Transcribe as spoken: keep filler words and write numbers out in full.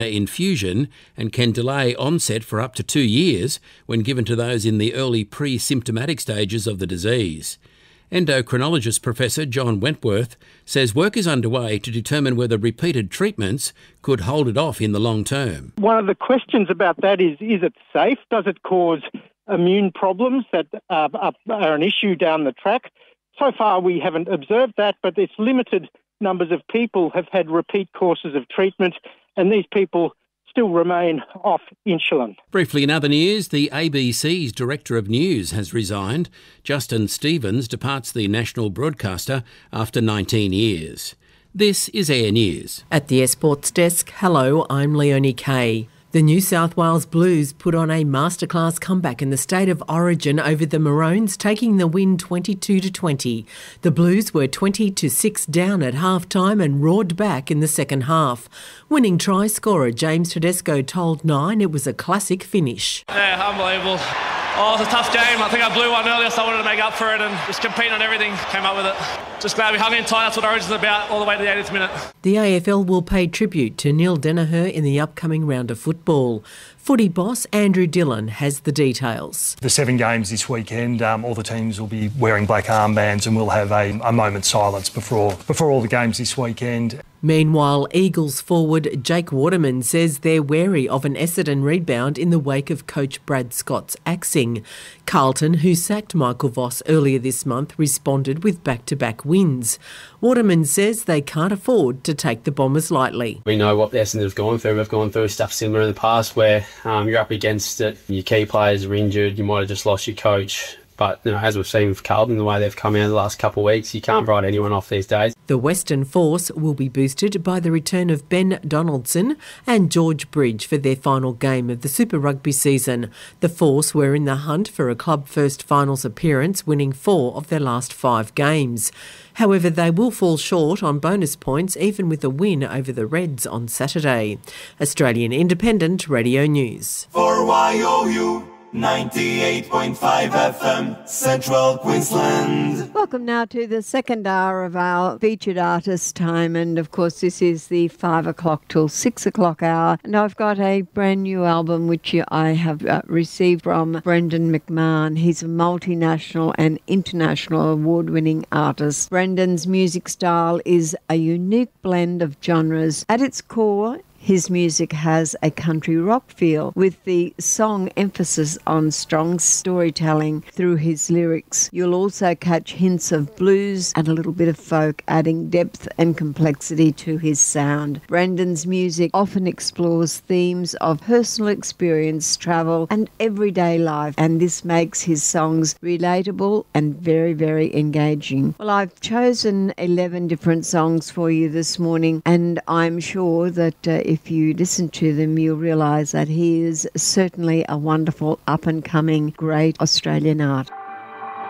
infusion and can delay onset for up to two years when given to those in the early pre-symptomatic stages of the disease. Endocrinologist Professor John Wentworth says work is underway to determine whether repeated treatments could hold it off in the long term. One of the questions about that is, is it safe? Does it cause immune problems that uh, are an issue down the track? So far we haven't observed that, but it's limited numbers of people have had repeat courses of treatment, and these people still remain off insulin. Briefly, in other news, the A B C's Director of News has resigned. Justin Stevens departs the national broadcaster after nineteen years. This is Air News. At the Sports Desk, hello, I'm Leonie Kay. The New South Wales Blues put on a masterclass comeback in the state of origin over the Maroons, taking the win twenty-two to twenty. The Blues were twenty to six down at half-time and roared back in the second half. Winning try scorer James Tedesco told Nine it was a classic finish. Yeah, unbelievable. Oh, it was a tough game. I think I blew one earlier, so I wanted to make up for it and just compete on everything. Came up with it. Just glad we hung in tight. That's what Origin's about, all the way to the eightieth minute. The A F L will pay tribute to Neil Danaher in the upcoming round of football. Footy boss Andrew Dillon has the details. The seven games this weekend, um, all the teams will be wearing black armbands and we'll have a, a moment's silence before, before all the games this weekend. Meanwhile, Eagles forward Jake Waterman says they're wary of an Essendon rebound in the wake of coach Brad Scott's axing. Carlton, who sacked Michael Voss earlier this month, responded with back-to-back wins. Waterman says they can't afford to take the Bombers lightly. We know what Essendon have gone through. We've gone through stuff similar in the past where um, you're up against it, your key players are injured, you might have just lost your coach. But you know, as we've seen with Carlton, the way they've come out the last couple of weeks, you can't write anyone off these days. The Western Force will be boosted by the return of Ben Donaldson and George Bridge for their final game of the Super Rugby season. The Force were in the hunt for a club first finals appearance, winning four of their last five games. However, they will fall short on bonus points even with a win over the Reds on Saturday. Australian Independent Radio News. For Y O U ninety-eight point five F M, Central Queensland. Welcome now to the second hour of our featured artist time, and of course this is the five o'clock till six o'clock hour, and I've got a brand new album which I have uh, received from Brendan McMahon. He's a multinational and international award-winning artist. Brendan's music style is a unique blend of genres. At its core, his music has a country rock feel, with the song emphasis on strong storytelling through his lyrics. You'll also catch hints of blues and a little bit of folk, adding depth and complexity to his sound. Brendan's music often explores themes of personal experience, travel, and everyday life, and this makes his songs relatable and very, very engaging. Well, I've chosen eleven different songs for you this morning, and I'm sure that uh, if you listen to them, you'll realise that he is certainly a wonderful, up-and-coming, great Australian art.